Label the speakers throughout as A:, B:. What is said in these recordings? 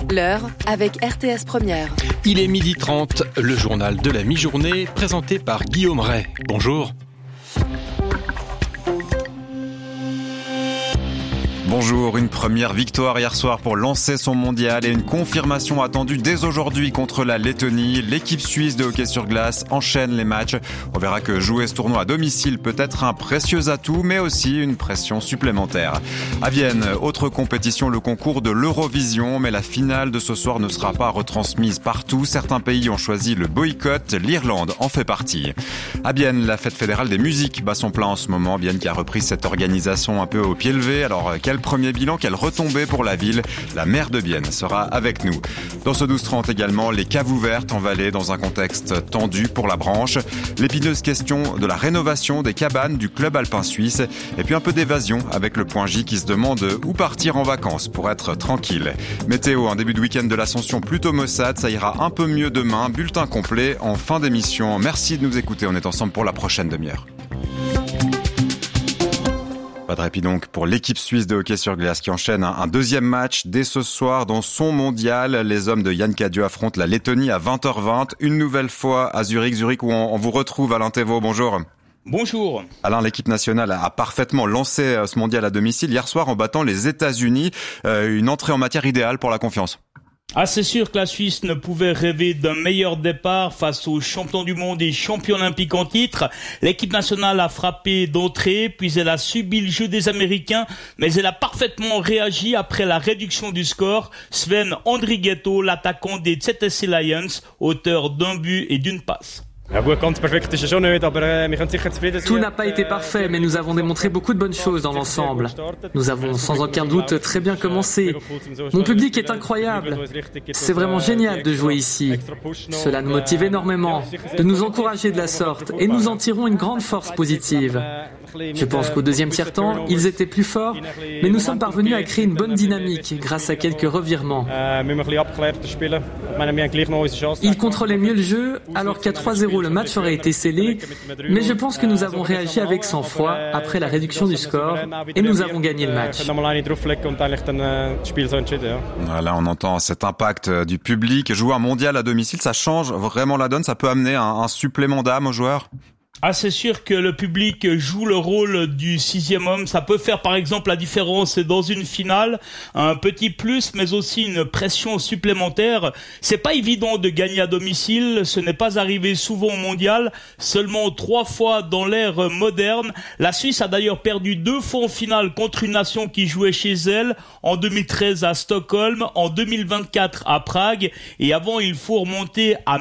A: L'heure avec RTS Première.
B: Il est 12h30, le journal de la mi-journée, présenté par Guillaume Ray. Bonjour.
C: Bonjour, une première victoire hier soir pour lancer son mondial et une confirmation attendue dès aujourd'hui contre la Lettonie. L'équipe suisse de hockey sur glace enchaîne les matchs. On verra que jouer ce tournoi à domicile peut être un précieux atout, mais aussi une pression supplémentaire. À Vienne, autre compétition, le concours de l'Eurovision, mais la finale de ce soir ne sera pas retransmise partout. Certains pays ont choisi le boycott, l'Irlande en fait partie. À Bienne, la fête fédérale des musiques bat son plein en ce moment. Bienne qui a repris cette organisation un peu au pied levé. Alors, quel premier bilan, quelle retombée pour la ville. La maire de Bienne sera avec nous. Dans ce 12-30 également, les caves ouvertes en Valais dans un contexte tendu pour la branche. L'épineuse question de la rénovation des cabanes du club alpin suisse. Et puis un peu d'évasion avec le point J qui se demande où partir en vacances pour être tranquille. Météo, un début de week-end de l'Ascension plutôt maussade. Ça ira un peu mieux demain. Bulletin complet en fin d'émission. Merci de nous écouter. On est ensemble pour la prochaine demi-heure. Pas de répit donc pour l'équipe suisse de hockey sur glace qui enchaîne un deuxième match dès ce soir dans son mondial. Les hommes de Yann Cadieux affrontent la Lettonie à 20h20. Une nouvelle fois à Zurich où on vous retrouve. Alain Thévault, bonjour.
D: Bonjour.
C: Alain, l'équipe nationale a parfaitement lancé ce mondial à domicile hier soir en battant les États-Unis. Une entrée en matière idéale pour la confiance.
D: Ah, c'est sûr que la Suisse ne pouvait rêver d'un meilleur départ face aux champions du monde et champions olympiques en titre. L'équipe nationale a frappé d'entrée, puis elle a subi le jeu des Américains, mais elle a parfaitement réagi après la réduction du score. Sven Andrighetto, l'attaquant des ZSC Lions, auteur d'un but et d'une passe.
E: Tout n'a pas été parfait, mais nous avons démontré beaucoup de bonnes choses dans l'ensemble. Nous avons sans aucun doute très bien commencé. Mon public est incroyable. C'est vraiment génial de jouer ici. Cela nous motive énormément de nous encourager de la sorte et nous en tirons une grande force positive. Je pense qu'au deuxième tiers-temps, ils étaient plus forts, mais nous sommes parvenus à créer une bonne dynamique grâce à quelques revirements. Ils contrôlaient mieux le jeu, alors qu'à 3-0, le match aurait été scellé, mais je pense que nous avons réagi avec sang-froid après la réduction du score et nous avons gagné le match.
C: Là, on entend cet impact du public. Jouer un mondial à domicile, ça change vraiment la donne, ça peut amener un supplément d'âme aux joueurs.
D: Ah, c'est sûr que le public joue le rôle du sixième homme. Ça peut faire par exemple la différence dans une finale. Un petit plus, mais aussi une pression supplémentaire. C'est pas évident de gagner à domicile. Ce n'est pas arrivé souvent au mondial. Seulement 3 fois dans l'ère moderne. La Suisse a d'ailleurs perdu 2 fois en finale contre une nation qui jouait chez elle. En 2013 à Stockholm, en 2024 à Prague. Et avant, il faut remonter à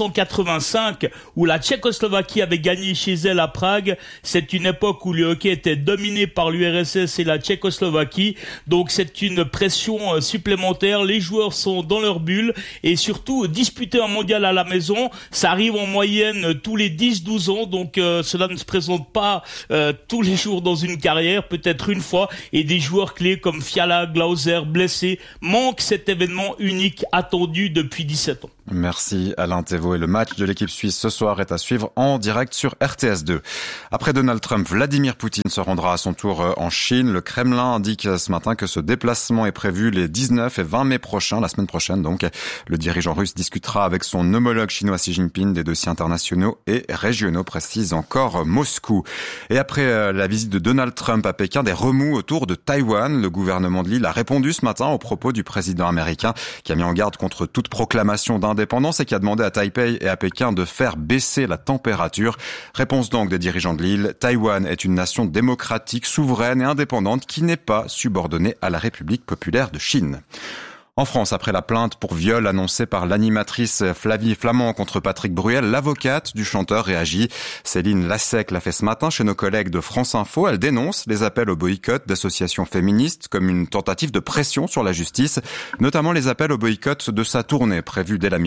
D: 1985 où la Tchécoslovaquie avait gagné chez elle à Prague. C'est une époque où le hockey était dominé par l'URSS et la Tchécoslovaquie. Donc c'est une pression supplémentaire. Les joueurs sont dans leur bulle et surtout disputer un mondial à la maison, ça arrive en moyenne tous les 10-12 ans. Donc cela ne se présente pas tous les jours dans une carrière, peut-être une fois. Et des joueurs clés comme Fiala, Glauser, blessés, manquent cet événement unique attendu depuis 17 ans.
C: Merci Alain Thévault. Et le match de l'équipe suisse ce soir est à suivre en direct sur RTS2. Après Donald Trump, Vladimir Poutine se rendra à son tour en Chine. Le Kremlin indique ce matin que ce déplacement est prévu les 19 et 20 mai prochains, la semaine prochaine donc. Le dirigeant russe discutera avec son homologue chinois Xi Jinping des dossiers internationaux et régionaux, précise encore Moscou. Et après la visite de Donald Trump à Pékin, des remous autour de Taïwan. Le gouvernement de l'île a répondu ce matin aux propos du président américain qui a mis en garde contre toute proclamation d'indépendance et qui a demandé à Taipei et à Pékin de faire baisser la température. Réponse donc des dirigeants de l'île. Taïwan est une nation démocratique, souveraine et indépendante qui n'est pas subordonnée à la République populaire de Chine. En France, après la plainte pour viol annoncée par l'animatrice Flavie Flament contre Patrick Bruel, l'avocate du chanteur réagit. Céline Lassec l'a fait ce matin chez nos collègues de France Info. Elle dénonce les appels au boycott d'associations féministes comme une tentative de pression sur la justice, notamment les appels au boycott de sa tournée prévue dès la mi-juin.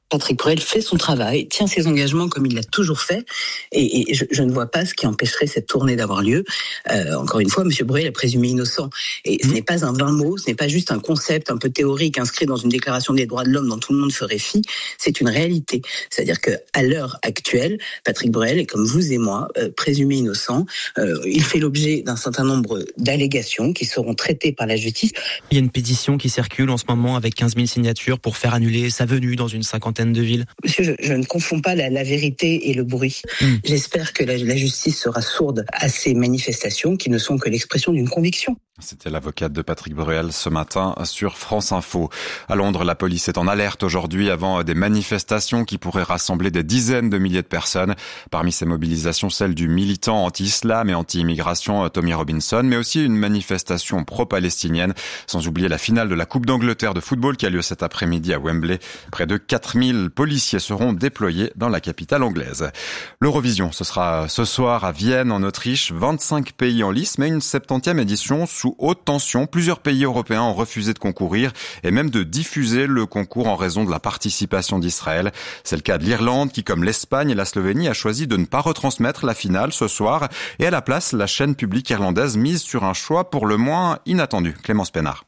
F: Patrick Bruel fait son travail, tient ses engagements comme il l'a toujours fait, et je ne vois pas ce qui empêcherait cette tournée d'avoir lieu. Encore une fois, M. Bruel est présumé innocent, et ce n'est pas un vain mot, ce n'est pas juste un concept un peu théorique inscrit dans une déclaration des droits de l'homme dont tout le monde ferait fi, c'est une réalité. C'est-à-dire qu'à l'heure actuelle, Patrick Bruel est comme vous et moi, présumé innocent. Il fait l'objet d'un certain nombre d'allégations qui seront traitées par la justice.
G: Il y a une pétition qui circule en ce moment avec 15 000 signatures pour faire annuler sa venue dans une cinquantaine de villes.
F: Monsieur, je ne confonds pas la vérité et le bruit. J'espère que la justice sera sourde à ces manifestations qui ne sont que l'expression d'une conviction.
C: C'était l'avocate de Patrick Bruel ce matin sur France Info. À Londres, la police est en alerte aujourd'hui avant des manifestations qui pourraient rassembler des dizaines de milliers de personnes. Parmi ces mobilisations, celle du militant anti-islam et anti-immigration Tommy Robinson, mais aussi une manifestation pro-palestinienne, sans oublier la finale de la Coupe d'Angleterre de football qui a lieu cet après-midi à Wembley. Près de 4000 policiers seront déployés dans la capitale anglaise. L'Eurovision, ce sera ce soir à Vienne, en Autriche. 25 pays en lice, mais une 70e édition sous haute tension. Plusieurs pays européens ont refusé de concourir et même de diffuser le concours en raison de la participation d'Israël. C'est le cas de l'Irlande qui, comme l'Espagne et la Slovénie, a choisi de ne pas retransmettre la finale ce soir. Et à la place, la chaîne publique irlandaise mise sur un choix pour le moins inattendu. Clémence Pénard.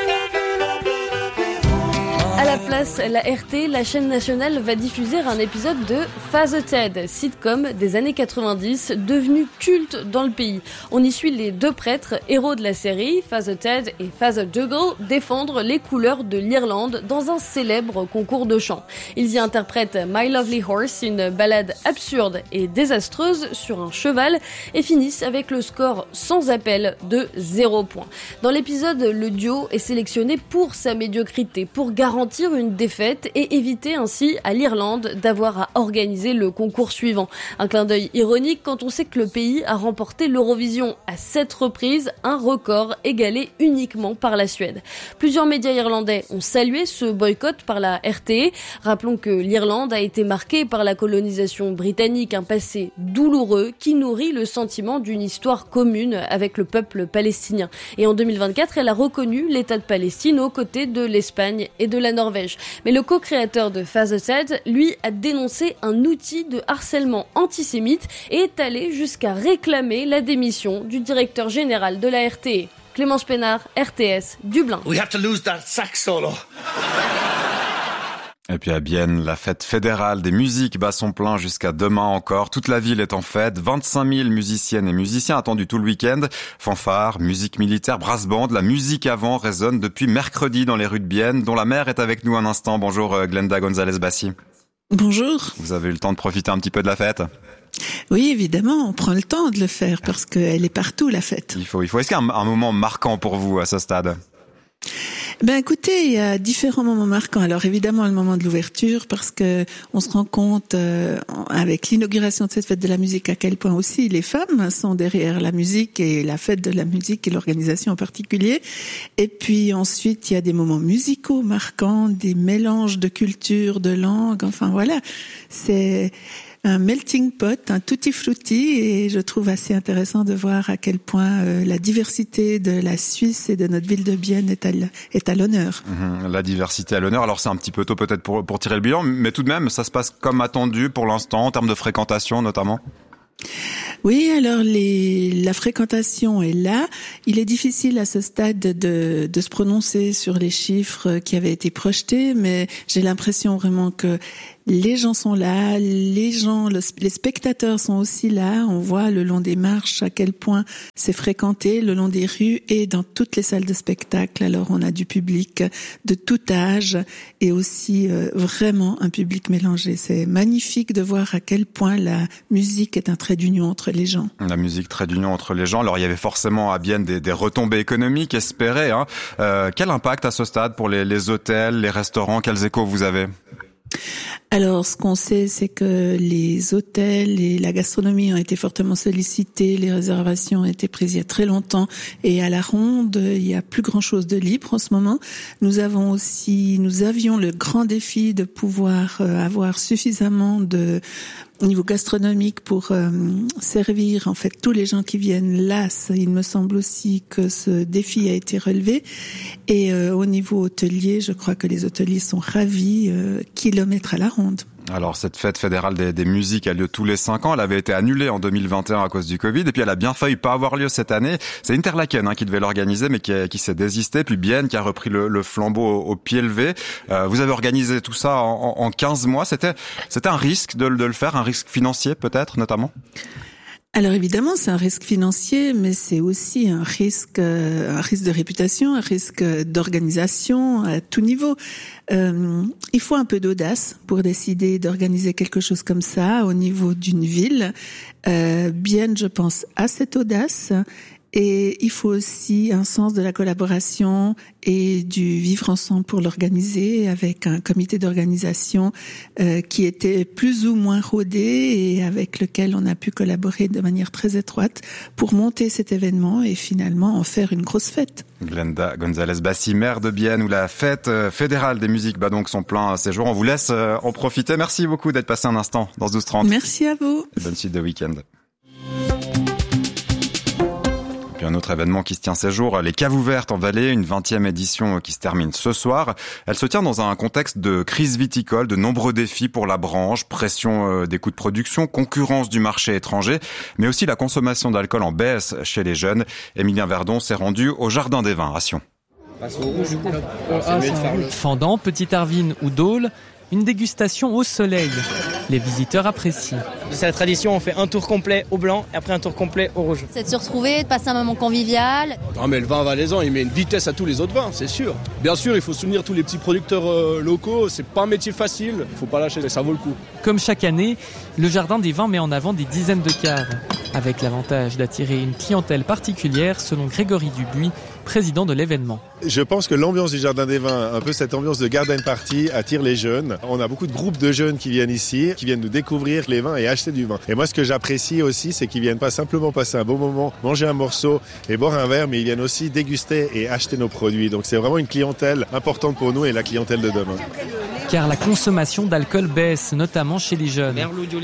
H: À la place, la RT, la chaîne nationale, va diffuser un épisode de Father Ted, sitcom des années 90, devenu culte dans le pays. On y suit les deux prêtres, héros de la série, Father Ted et Father Dougal, défendre les couleurs de l'Irlande dans un célèbre concours de chant. Ils y interprètent My Lovely Horse, une ballade absurde et désastreuse sur un cheval, et finissent avec le score sans appel de 0 points. Dans l'épisode, le duo est sélectionné pour sa médiocrité, pour garantir une défaite et éviter ainsi à l'Irlande d'avoir à organiser le concours suivant. Un clin d'œil ironique quand on sait que le pays a remporté l'Eurovision à 7 reprises, un record égalé uniquement par la Suède. Plusieurs médias irlandais ont salué ce boycott par la RTE. Rappelons que l'Irlande a été marquée par la colonisation britannique, un passé douloureux qui nourrit le sentiment d'une histoire commune avec le peuple palestinien. Et en 2024, elle a reconnu l'État de Palestine aux côtés de l'Espagne et de la Norvège. Mais le co-créateur de Father Ted, lui, a dénoncé un outil de harcèlement antisémite et est allé jusqu'à réclamer la démission du directeur général de la RTE. Clémence Pénard, RTS, Dublin.
I: We have to lose that sax solo.
C: Et puis à Bienne, la fête fédérale des musiques bat son plein jusqu'à demain encore. Toute la ville est en fête. 25 000 musiciennes et musiciens attendus tout le week-end. Fanfare, musique militaire, brass band, la musique avant résonne depuis mercredi dans les rues de Bienne, dont la maire est avec nous un instant. Bonjour Glenda González-Bassi.
J: Bonjour.
C: Vous avez eu le temps de profiter un petit peu de la fête ?
J: Oui, évidemment, on prend le temps de le faire parce qu'elle est partout, la fête.
C: Il faut. Est-ce qu'il y a un moment marquant pour vous à ce stade ?
J: Ben écoutez, il y a différents moments marquants. Alors évidemment le moment de l'ouverture parce que on se rend compte avec l'inauguration de cette fête de la musique à quel point aussi les femmes sont derrière la musique et la fête de la musique et l'organisation en particulier. Et puis ensuite il y a des moments musicaux marquants, des mélanges de cultures, de langues. Enfin voilà, c'est un melting pot, un tutti frutti, et je trouve assez intéressant de voir à quel point la diversité de la Suisse et de notre ville de Bienne est à l'honneur.
C: La diversité à l'honneur. Alors c'est un petit peu tôt peut-être pour tirer le bilan, mais tout de même ça se passe comme attendu pour l'instant en termes de fréquentation notamment.
J: Oui, alors la fréquentation est là. Il est difficile à ce stade de se prononcer sur les chiffres qui avaient été projetés, mais j'ai l'impression vraiment que les gens sont là, les spectateurs sont aussi là. On voit le long des marches à quel point c'est fréquenté, le long des rues et dans toutes les salles de spectacle. Alors on a du public de tout âge et aussi vraiment un public mélangé. C'est magnifique de voir à quel point la musique est un trait d'union entre les gens.
C: La musique, trait d'union entre les gens. Alors il y avait forcément à Bienne des retombées économiques espérées. Quel impact à ce stade pour les hôtels, les restaurants? Quels échos vous avez?
J: Alors, ce qu'on sait, c'est que les hôtels et la gastronomie ont été fortement sollicités, les réservations ont été prises il y a très longtemps, et à la ronde, il y a plus grand chose de libre en ce moment. Nous avions le grand défi de pouvoir avoir suffisamment de niveau gastronomique pour servir en fait tous les gens qui viennent là. Il me semble aussi que ce défi a été relevé. Et au niveau hôtelier, je crois que les hôteliers sont ravis, kilomètres à la ronde.
C: Alors, cette fête fédérale des musiques a lieu tous les 5 ans. Elle avait été annulée en 2021 à cause du Covid. Et puis, elle a bien failli pas avoir lieu cette année. C'est Interlaken qui devait l'organiser, mais qui s'est désisté. Puis Bienne qui a repris le flambeau au pied levé. Vous avez organisé tout ça en 15 mois. C'était un risque de le faire, un risque financier peut-être, notamment?
J: Alors évidemment, c'est un risque financier, mais c'est aussi un risque de réputation, un risque d'organisation à tout niveau. Il faut un peu d'audace pour décider d'organiser quelque chose comme ça au niveau d'une ville. Bienne, je pense, a cette audace. Et il faut aussi un sens de la collaboration et du vivre ensemble pour l'organiser, avec un comité d'organisation qui était plus ou moins rodé et avec lequel on a pu collaborer de manière très étroite pour monter cet événement et finalement en faire une grosse fête.
C: Glenda González-Bassi, maire de Bienne, où la fête fédérale des musiques bat donc son plein séjour. On vous laisse en profiter. Merci beaucoup d'être passé un instant dans 12h30.
J: Merci à vous.
C: Bonne suite de week-end. Puis un autre événement qui se tient ces jours, les Caves ouvertes en Valais, une 20e édition qui se termine ce soir. Elle se tient dans un contexte de crise viticole, de nombreux défis pour la branche, pression des coûts de production, concurrence du marché étranger, mais aussi la consommation d'alcool en baisse chez les jeunes. Émilien Verdon s'est rendu au Jardin des Vins à Sion.
E: Fendant, Petite Arvine ou Dôle, une dégustation au soleil. Les visiteurs apprécient.
K: C'est la tradition, on fait un tour complet au blanc et après un tour complet au rouge.
L: C'est de se retrouver, de passer un moment convivial.
M: Non mais le vin valaisan, il met une vitesse à tous les autres vins, c'est sûr. Bien sûr, il faut soutenir tous les petits producteurs locaux, c'est pas un métier facile, il faut pas lâcher, ça vaut le coup.
E: Comme chaque année, le Jardin des Vins met en avant des dizaines de caves, avec l'avantage d'attirer une clientèle particulière, selon Grégory Dubuis, président de l'événement.
N: Je pense que l'ambiance du Jardin des Vins, un peu cette ambiance de garden party, attire les jeunes. On a beaucoup de groupes de jeunes qui viennent ici, qui viennent nous découvrir les vins et acheter du vin. Et moi, ce que j'apprécie aussi, c'est qu'ils viennent pas simplement passer un bon moment, manger un morceau et boire un verre, mais ils viennent aussi déguster et acheter nos produits. Donc c'est vraiment une clientèle importante pour nous et la clientèle de demain.
E: Car la consommation d'alcool baisse, notamment chez les jeunes.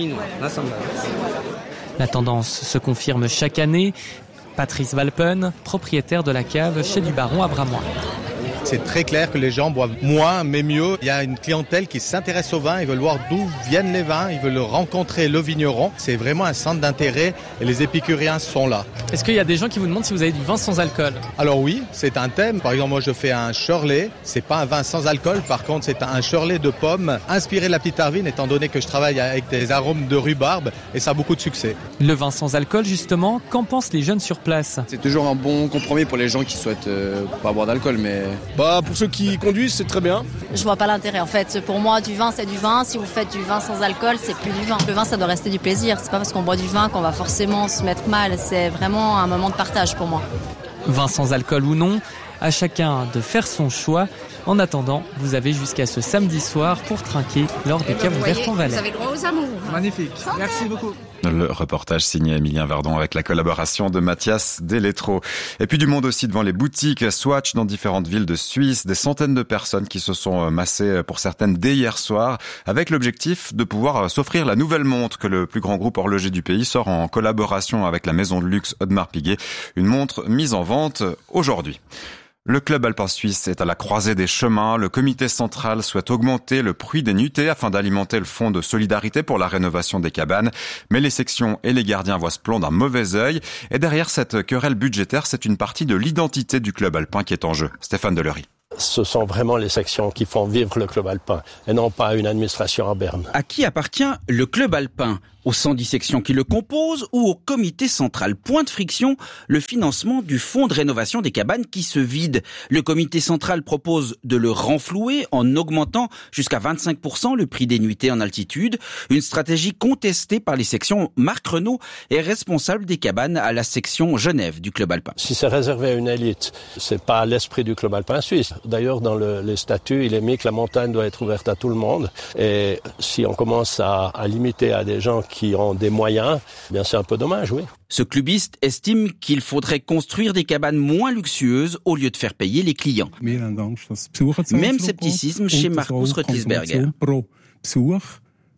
E: La tendance se confirme chaque année. Patrice Valpen, propriétaire de la cave chez du Baron à Bramois.
O: C'est très clair que les gens boivent moins mais mieux. Il y a une clientèle qui s'intéresse au vin, ils veulent voir d'où viennent les vins, ils veulent rencontrer le vigneron. C'est vraiment un centre d'intérêt et les épicuriens sont là.
E: Est-ce qu'il y a des gens qui vous demandent si vous avez du vin sans alcool ?
O: Alors oui, c'est un thème. Par exemple, moi je fais un Shirley, c'est pas un vin sans alcool, par contre c'est un Shirley de pommes inspiré de la Petite Arvine étant donné que je travaille avec des arômes de rhubarbe et ça a beaucoup de succès.
E: Le vin sans alcool justement, qu'en pensent les jeunes sur place ?
P: C'est toujours un bon compromis pour les gens qui souhaitent pas boire d'alcool, mais...
M: Pour ceux qui conduisent, c'est très bien.
L: Je vois pas l'intérêt en fait. Pour moi, du vin, c'est du vin. Si vous faites du vin sans alcool, c'est plus du vin. Le vin, ça doit rester du plaisir. C'est pas parce qu'on boit du vin qu'on va forcément se mettre mal. C'est vraiment un moment de partage pour moi.
E: Vin sans alcool ou non, à chacun de faire son choix. En attendant, vous avez jusqu'à ce samedi soir pour trinquer lors des Caves ouvertes en Valais.
L: Vous avez le droit aux amours.
O: Magnifique. Merci beaucoup.
C: Le reportage signé Émilien Verdon avec la collaboration de Mathias Deletro. Et puis du monde aussi devant les boutiques Swatch dans différentes villes de Suisse. Des centaines de personnes qui se sont massées pour certaines dès hier soir avec l'objectif de pouvoir s'offrir la nouvelle montre que le plus grand groupe horloger du pays sort en collaboration avec la maison de luxe Audemars Piguet. Une montre mise en vente aujourd'hui. Le club alpin suisse est à la croisée des chemins. Le comité central souhaite augmenter le prix des nuitées afin d'alimenter le fonds de solidarité pour la rénovation des cabanes. Mais les sections et les gardiens voient ce plan d'un mauvais œil. Et derrière cette querelle budgétaire, c'est une partie de l'identité du club alpin qui est en jeu. Stéphane Deleury.
Q: Ce sont vraiment les sections qui font vivre le club alpin et non pas une administration à Berne.
R: À qui appartient le club alpin ? Aux 110 sections qui le composent ou au comité central ? Point de friction, le financement du fonds de rénovation des cabanes qui se vide. Le comité central propose de le renflouer en augmentant jusqu'à 25% le prix des nuitées en altitude. Une stratégie contestée par les sections. Marc Renaud est responsable des cabanes à la section Genève du club alpin.
Q: Si c'est réservé à une élite, c'est pas l'esprit du club alpin suisse. D'ailleurs, dans les statuts, il est mis que la montagne doit être ouverte à tout le monde. Et si on commence à limiter à des gens qui ont des moyens, bien c'est un peu dommage, oui.
R: Ce clubiste estime qu'il faudrait construire des cabanes moins luxueuses au lieu de faire payer les clients. Même scepticisme chez Markus Rötlisberger.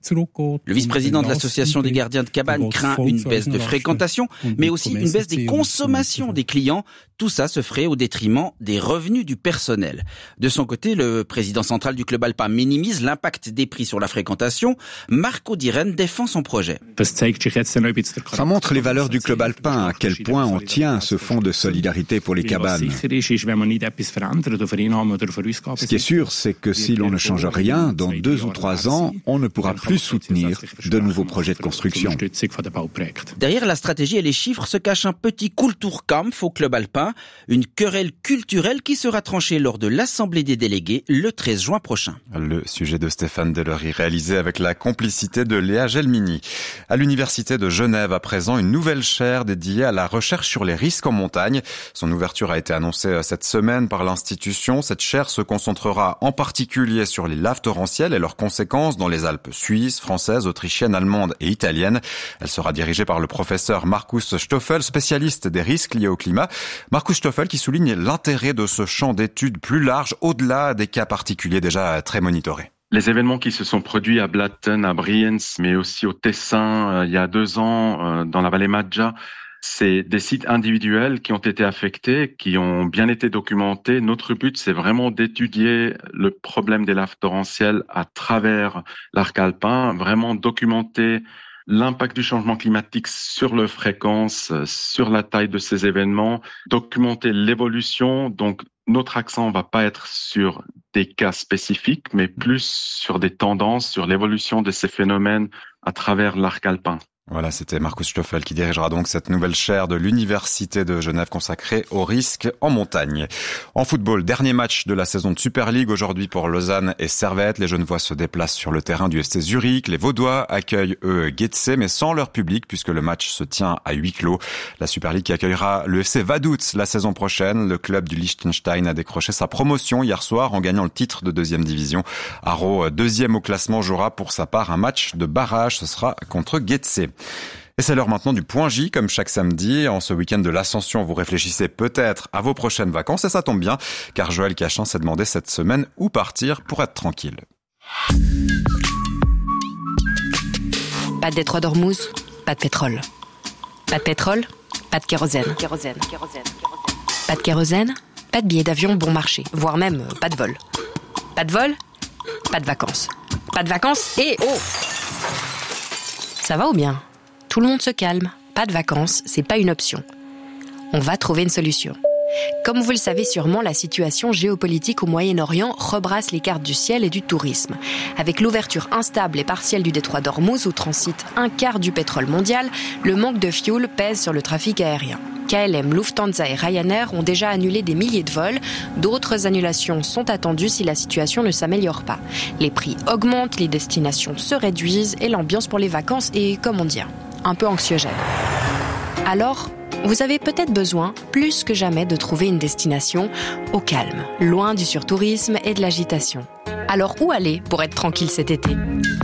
R: Le vice-président de l'association des gardiens de cabane craint une baisse de fréquentation, mais aussi une baisse des consommations des clients. Tout ça se ferait au détriment des revenus du personnel. De son côté, le président central du club alpin minimise l'impact des prix sur la fréquentation. Marco Diren défend son projet.
S: Ça montre les valeurs du club alpin, à quel point on tient à ce fonds de solidarité pour les cabanes. Ce qui est sûr, c'est que si l'on ne change rien, dans 2 ou 3 ans, on ne pourra plus soutenir de nouveaux projets de construction.
R: Derrière la stratégie et les chiffres se cache un petit Kulturkampf au club alpin, une querelle culturelle qui sera tranchée lors de l'Assemblée des délégués le 13 juin prochain.
C: Le sujet de Stéphane Delory, réalisé avec la complicité de Léa Gelmini. À l'Université de Genève, à présent, une nouvelle chaire dédiée à la recherche sur les risques en montagne. Son ouverture a été annoncée cette semaine par l'institution. Cette chaire se concentrera en particulier sur les laves torrentielles et leurs conséquences dans les Alpes suisses, françaises, autrichiennes, allemandes et italiennes. Elle sera dirigée par le professeur Markus Stoffel, spécialiste des risques liés au climat. Markus Stoffel qui souligne l'intérêt de ce champ d'études plus large au-delà des cas particuliers déjà très monitorés.
T: Les événements qui se sont produits à Blatten, à Brienz, mais aussi au Tessin il y a 2 ans, dans la vallée Maggia, c'est des sites individuels qui ont été affectés, qui ont bien été documentés. Notre but, c'est vraiment d'étudier le problème des laves torrentielles à travers l'arc alpin, vraiment documenter l'impact du changement climatique sur les fréquences, sur la taille de ces événements, documenter l'évolution. Donc, notre accent va pas être sur des cas spécifiques, mais plus sur des tendances, sur l'évolution de ces phénomènes à travers l'arc alpin.
C: Voilà, c'était Markus Stoffel qui dirigera donc cette nouvelle chaire de l'Université de Genève consacrée aux risques en montagne. En football, dernier match de la saison de Super League aujourd'hui pour Lausanne et Servette. Les Genevois se déplacent sur le terrain du FC Zurich. Les Vaudois accueillent eux Getse, mais sans leur public puisque le match se tient à huis clos. La Super League qui accueillera le FC Vaduz la saison prochaine. Le club du Liechtenstein a décroché sa promotion hier soir en gagnant le titre de 2e division. Haro, 2e au classement, jouera pour sa part un match de barrage. Ce sera contre Getse. Et c'est l'heure maintenant du point J, comme chaque samedi. En ce week-end de l'Ascension, vous réfléchissez peut-être à vos prochaines vacances, et ça tombe bien, car Joël Cachin s'est demandé cette semaine où partir pour être tranquille.
U: Pas de détroit d'Ormuz, pas de pétrole. Pas de pétrole, pas de kérosène. Pas de kérosène, pas de billets d'avion bon marché, voire même pas de vol. Pas de vol, pas de vacances. Pas de vacances et oh! Ça va ou bien ? Tout le monde se calme. Pas de vacances, c'est pas une option. On va trouver une solution. Comme vous le savez sûrement, la situation géopolitique au Moyen-Orient rebrasse les cartes du ciel et du tourisme. Avec l'ouverture instable et partielle du détroit d'Ormuz où transite un quart du pétrole mondial, le manque de fuel pèse sur le trafic aérien. KLM, Lufthansa et Ryanair ont déjà annulé des milliers de vols. D'autres annulations sont attendues si la situation ne s'améliore pas. Les prix augmentent, les destinations se réduisent et l'ambiance pour les vacances est, comment dire, un peu anxiogène. Alors, vous avez peut-être besoin, plus que jamais, de trouver une destination au calme, loin du surtourisme et de l'agitation. Alors où aller pour être tranquille cet été ?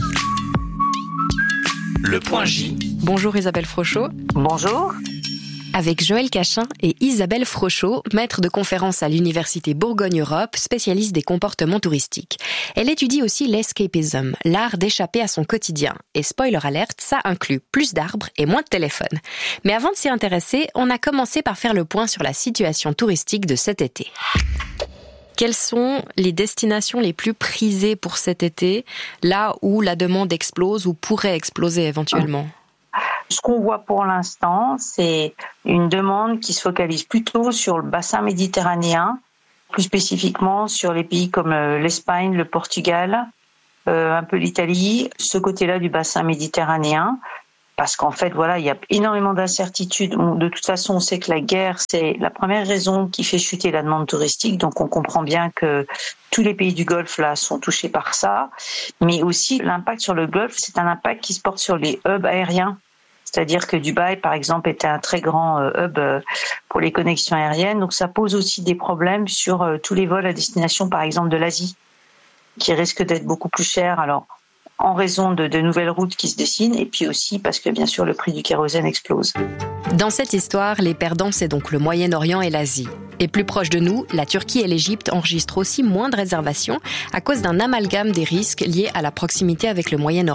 R: Le point J.
U: Bonjour Isabelle Frochot.
V: Bonjour.
U: Avec Joël Cachin et Isabelle Frochot, maître de conférence à l'Université Bourgogne-Europe, spécialiste des comportements touristiques. Elle étudie aussi l'escapism, l'art d'échapper à son quotidien. Et spoiler alert, ça inclut plus d'arbres et moins de téléphones. Mais avant de s'y intéresser, on a commencé par faire le point sur la situation touristique de cet été. Quelles sont les destinations les plus prisées pour cet été, là où la demande explose ou pourrait exploser éventuellement ?
V: Ce qu'on voit pour l'instant, c'est une demande qui se focalise plutôt sur le bassin méditerranéen, plus spécifiquement sur les pays comme l'Espagne, le Portugal, un peu l'Italie, ce côté-là du bassin méditerranéen. Parce qu'en fait, voilà, il y a énormément d'incertitudes. De toute façon, on sait que la guerre, c'est la première raison qui fait chuter la demande touristique. Donc, on comprend bien que tous les pays du Golfe, là, sont touchés par ça. Mais aussi, l'impact sur le Golfe, c'est un impact qui se porte sur les hubs aériens. C'est-à-dire que Dubaï, par exemple, était un très grand hub pour les connexions aériennes. Donc, ça pose aussi des problèmes sur tous les vols à destination, par exemple, de l'Asie, qui risquent d'être beaucoup plus chers. Alors, en raison de nouvelles routes qui se dessinent, et puis aussi parce que, bien sûr, le prix du kérosène explose.
U: Dans cette histoire, les perdants, c'est donc le Moyen-Orient et l'Asie. Et plus proche de nous, la Turquie et l'Égypte enregistrent aussi moins de réservations à cause d'un amalgame des risques liés à la proximité avec le Moyen-Orient.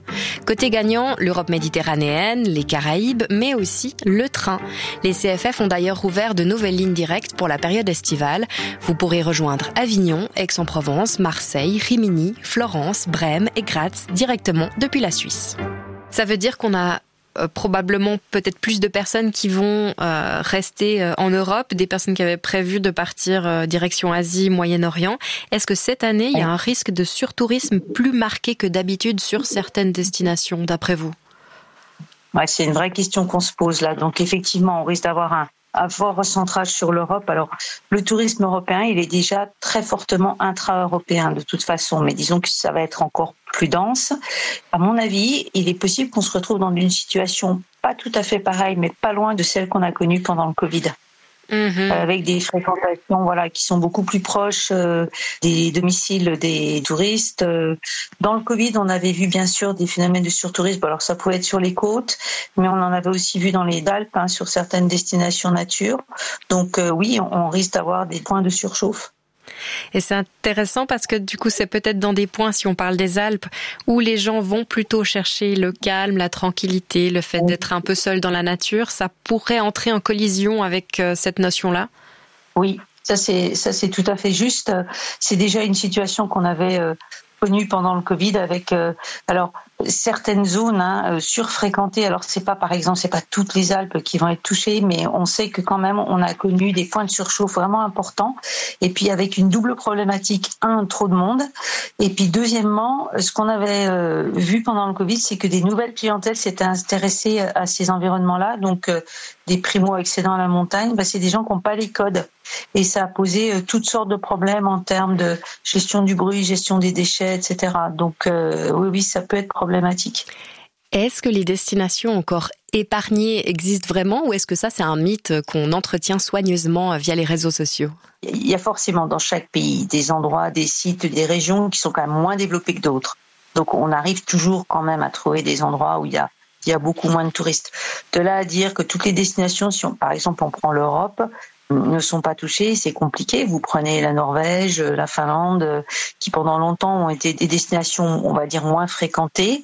U: Côté gagnant, l'Europe méditerranéenne, les Caraïbes, mais aussi le train. Les CFF ont d'ailleurs ouvert de nouvelles lignes directes pour la période estivale. Vous pourrez rejoindre Avignon, Aix-en-Provence, Marseille, Rimini, Florence, Brême et Graz directement depuis la Suisse. Ça veut dire qu'on a probablement peut-être plus de personnes qui vont rester en Europe, des personnes qui avaient prévu de partir direction Asie, Moyen-Orient. Est-ce que cette année, il y a un risque de surtourisme plus marqué que d'habitude sur certaines destinations, d'après vous ?
V: Ouais, c'est une vraie question qu'on se pose là. Donc effectivement, on risque d'avoir un fort recentrage sur l'Europe. Alors, le tourisme européen, il est déjà très fortement intra-européen de toute façon, mais disons que ça va être encore plus dense. À mon avis, il est possible qu'on se retrouve dans une situation pas tout à fait pareille, mais pas loin de celle qu'on a connue pendant le Covid. Avec des fréquentations qui sont beaucoup plus proches des domiciles des touristes. Dans le Covid, on avait vu bien sûr des phénomènes de surtourisme. Alors ça pouvait être sur les côtes, mais on en avait aussi vu dans les Alpes, sur certaines destinations nature. Donc oui, on risque d'avoir des points de surchauffe.
U: Et c'est intéressant parce que du coup, c'est peut-être dans des points, si on parle des Alpes, où les gens vont plutôt chercher le calme, la tranquillité, le fait d'être un peu seul dans la nature. Ça pourrait entrer en collision avec cette notion-là ?
V: Oui, ça c'est tout à fait juste. C'est déjà une situation qu'on avait connue pendant le Covid avec certaines zones surfréquentées. Alors c'est pas toutes les Alpes qui vont être touchées, mais on sait que quand même on a connu des points de surchauffe vraiment importants. Et puis avec une double problématique, trop de monde. Et puis deuxièmement, ce qu'on avait vu pendant le Covid, c'est que des nouvelles clientèles s'étaient intéressées à ces environnements-là. Donc des primo-accédants à la montagne, c'est des gens qui n'ont pas les codes. Et ça a posé toutes sortes de problèmes en termes de gestion du bruit, gestion des déchets, etc. Donc oui, ça peut être problématique.
U: Est-ce que les destinations encore épargnées existent vraiment ou est-ce que ça, c'est un mythe qu'on entretient soigneusement via les réseaux sociaux ?
V: Il y a forcément dans chaque pays des endroits, des sites, des régions qui sont quand même moins développés que d'autres. Donc on arrive toujours quand même à trouver des endroits où il y a beaucoup moins de touristes. De là à dire que toutes les destinations, si par exemple on prend l'Europe, ne sont pas touchées, c'est compliqué. Vous prenez la Norvège, la Finlande, qui pendant longtemps ont été des destinations, on va dire, moins fréquentées.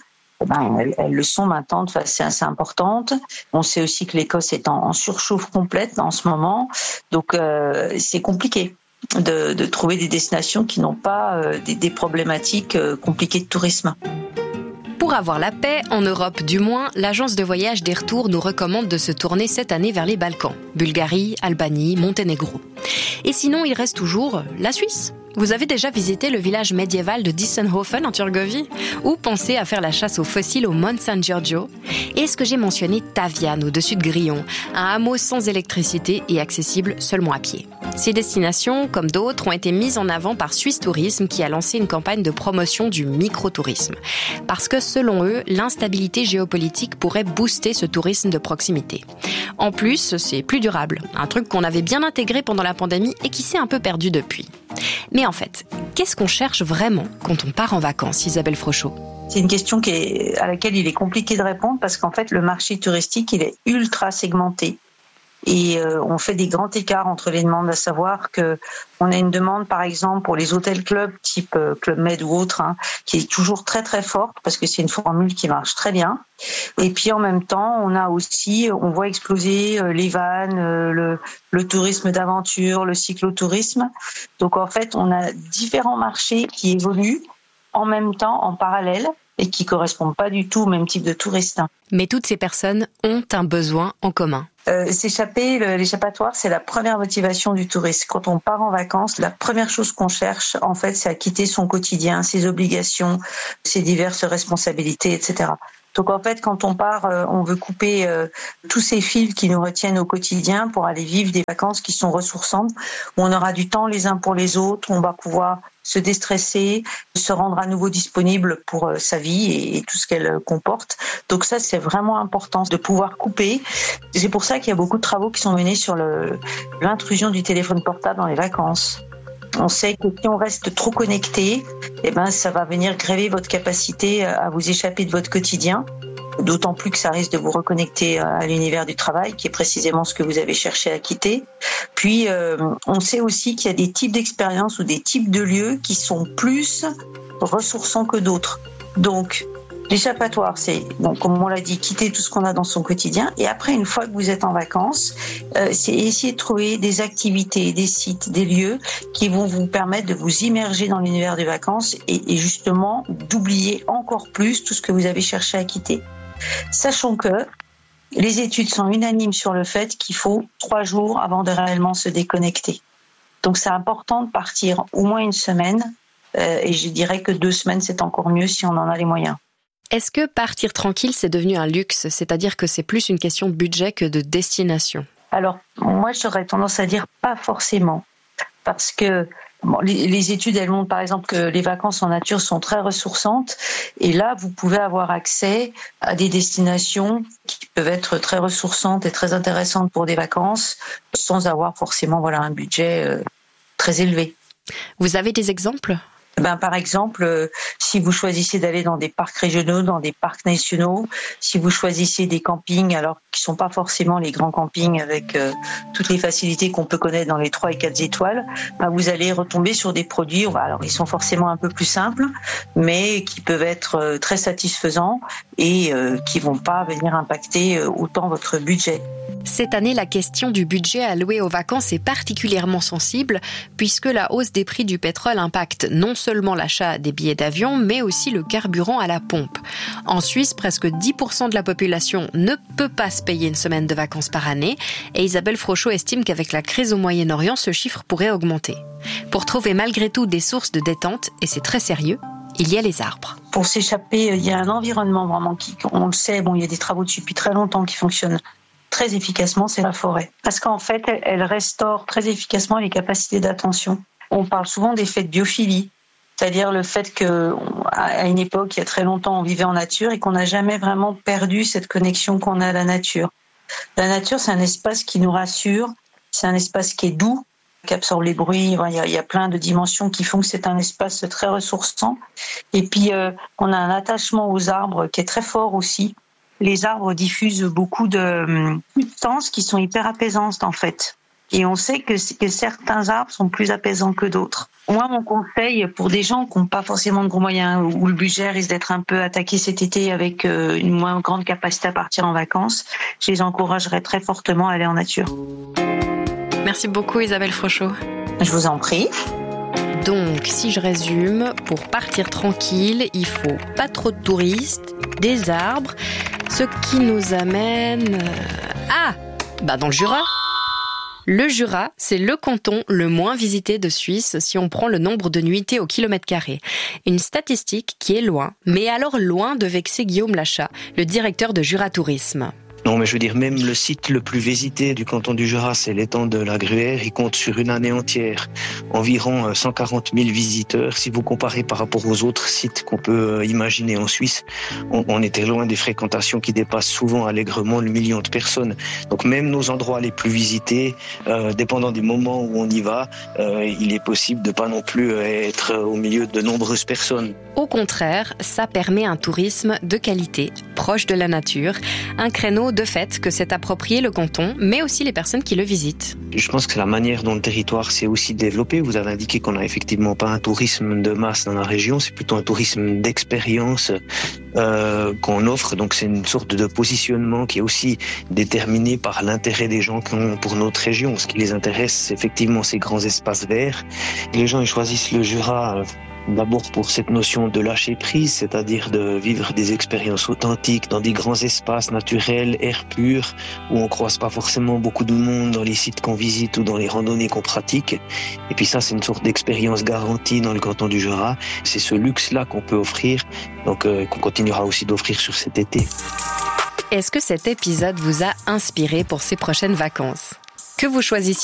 V: Elles le sont maintenant de façon assez importante. On sait aussi que l'Écosse est en surchauffe complète en ce moment. Donc c'est compliqué de trouver des destinations qui n'ont pas des problématiques compliquées de tourisme.
U: Pour avoir la paix, en Europe du moins, l'agence de voyage des retours nous recommande de se tourner cette année vers les Balkans. Bulgarie, Albanie, Monténégro. Et sinon, il reste toujours la Suisse. Vous avez déjà visité le village médiéval de Dissenhofen en Turgovie ? Ou pensé à faire la chasse aux fossiles au Mont San Giorgio ? Et est-ce que j'ai mentionné Taviane au-dessus de Grillon, un hameau sans électricité et accessible seulement à pied ? Ces destinations, comme d'autres, ont été mises en avant par Suisse Tourisme qui a lancé une campagne de promotion du microtourisme. Parce que selon eux, l'instabilité géopolitique pourrait booster ce tourisme de proximité. En plus, c'est plus durable, un truc qu'on avait bien intégré pendant la pandémie et qui s'est un peu perdu depuis. Mais en fait, qu'est-ce qu'on cherche vraiment quand on part en vacances, Isabelle Frochot ?
V: C'est une question à laquelle il est compliqué de répondre parce qu'en fait, le marché touristique, il est ultra segmenté. Et on fait des grands écarts entre les demandes, à savoir que on a une demande, par exemple, pour les hôtels clubs, type Club Med ou autre, qui est toujours très très forte parce que c'est une formule qui marche très bien. Et puis en même temps, on voit exploser les vannes, le tourisme d'aventure, le cyclotourisme. Donc en fait, on a différents marchés qui évoluent en même temps, en parallèle, et qui correspondent pas du tout au même type de touristes.
U: Mais toutes ces personnes ont un besoin en commun.
V: L'échappatoire, c'est la première motivation du touriste. Quand on part en vacances, la première chose qu'on cherche, en fait, c'est à quitter son quotidien, ses obligations, ses diverses responsabilités, etc. Donc en fait, quand on part, on veut couper tous ces fils qui nous retiennent au quotidien pour aller vivre des vacances qui sont ressourçantes, où on aura du temps les uns pour les autres, on va pouvoir se déstresser, se rendre à nouveau disponible pour sa vie et tout ce qu'elle comporte. Donc ça, c'est vraiment important de pouvoir couper. C'est pour ça qu'il y a beaucoup de travaux qui sont menés sur l'intrusion du téléphone portable dans les vacances. On sait que si on reste trop connecté, ça va venir gréver votre capacité à vous échapper de votre quotidien. D'autant plus que ça risque de vous reconnecter à l'univers du travail, qui est précisément ce que vous avez cherché à quitter. Puis, on sait aussi qu'il y a des types d'expériences ou des types de lieux qui sont plus ressourçants que d'autres. Donc, L'échappatoire, c'est, donc, comme on l'a dit, quitter tout ce qu'on a dans son quotidien. Et après, une fois que vous êtes en vacances, c'est essayer de trouver des activités, des sites, des lieux qui vont vous permettre de vous immerger dans l'univers des vacances et justement d'oublier encore plus tout ce que vous avez cherché à quitter. Sachant que les études sont unanimes sur le fait qu'il faut 3 jours avant de réellement se déconnecter. Donc c'est important de partir au moins une semaine et je dirais que 2 semaines, c'est encore mieux si on en a les moyens.
U: Est-ce que partir tranquille, c'est devenu un luxe ? C'est-à-dire que c'est plus une question de budget que de destination ?
V: Alors, moi, j'aurais tendance à dire pas forcément. Parce que les études, elles montrent par exemple que les vacances en nature sont très ressourçantes. Et là, vous pouvez avoir accès à des destinations qui peuvent être très ressourçantes et très intéressantes pour des vacances sans avoir forcément un budget très élevé.
U: Vous avez des exemples ?
V: Par exemple, si vous choisissez d'aller dans des parcs régionaux, dans des parcs nationaux, si vous choisissez des campings, alors qui sont pas forcément les grands campings avec toutes les facilités qu'on peut connaître dans les 3 et 4 étoiles, vous allez retomber sur des produits, alors ils sont forcément un peu plus simples, mais qui peuvent être très satisfaisants et qui vont pas venir impacter autant votre budget.
U: Cette année, la question du budget alloué aux vacances est particulièrement sensible puisque la hausse des prix du pétrole impacte non seulement l'achat des billets d'avion, mais aussi le carburant à la pompe. En Suisse, presque 10% de la population ne peut pas se payer une semaine de vacances par année et Isabelle Frochot estime qu'avec la crise au Moyen-Orient, ce chiffre pourrait augmenter. Pour trouver malgré tout des sources de détente, et c'est très sérieux, il y a les arbres.
V: Pour s'échapper, il y a un environnement vraiment qui, on le sait, il y a des travaux dessus depuis très longtemps qui fonctionnent très efficacement, c'est la forêt. Parce qu'en fait, elle restaure très efficacement les capacités d'attention. On parle souvent d'effet de biophilie, c'est-à-dire le fait qu'à une époque, il y a très longtemps, on vivait en nature et qu'on n'a jamais vraiment perdu cette connexion qu'on a à la nature. La nature, c'est un espace qui nous rassure, c'est un espace qui est doux, qui absorbe les bruits, il y a plein de dimensions qui font que c'est un espace très ressourçant. Et puis, on a un attachement aux arbres qui est très fort aussi. Les arbres diffusent beaucoup de substances qui sont hyper apaisantes en fait. Et on sait que certains arbres sont plus apaisants que d'autres. Moi, mon conseil pour des gens qui n'ont pas forcément de gros moyens, où le budget risque d'être un peu attaqué cet été avec une moins grande capacité à partir en vacances, je les encouragerais très fortement à aller en nature.
U: Merci beaucoup Isabelle Frochot.
V: Je vous en prie.
U: Donc, si je résume, pour partir tranquille, il faut pas trop de touristes, des arbres, ce qui nous amène... dans le Jura. Le Jura, c'est le canton le moins visité de Suisse si on prend le nombre de nuitées au kilomètre carré. Une statistique qui est loin, mais alors loin de vexer Guillaume Lachat, le directeur de Jura Tourisme.
A: Non, mais je veux dire, même le site le plus visité du canton du Jura, c'est l'étang de la Gruère. Il compte sur une année entière environ 140 000 visiteurs. Si vous comparez par rapport aux autres sites qu'on peut imaginer en Suisse, on était loin des fréquentations qui dépassent souvent allègrement le million de personnes. Donc même nos endroits les plus visités, dépendant du moment où on y va, il est possible de pas non plus être au milieu de nombreuses personnes.
U: Au contraire, ça permet un tourisme de qualité, proche de la nature, un créneau de fait que s'est approprié le canton, mais aussi les personnes qui le visitent.
A: Je pense que c'est la manière dont le territoire s'est aussi développé. Vous avez indiqué qu'on n'a effectivement pas un tourisme de masse dans la région, c'est plutôt un tourisme d'expérience qu'on offre. Donc c'est une sorte de positionnement qui est aussi déterminé par l'intérêt des gens qui ont pour notre région. Ce qui les intéresse, c'est effectivement ces grands espaces verts. Les gens ils choisissent le Jura d'abord pour cette notion de lâcher prise, c'est-à-dire de vivre des expériences authentiques dans des grands espaces naturels, air pur, où on croise pas forcément beaucoup de monde dans les sites qu'on visite ou dans les randonnées qu'on pratique. Et puis ça, c'est une sorte d'expérience garantie dans le canton du Jura. C'est ce luxe-là qu'on peut offrir, donc qu'on continuera aussi d'offrir sur cet été.
U: Est-ce que cet épisode vous a inspiré pour ces prochaines vacances ? Que vous choisissiez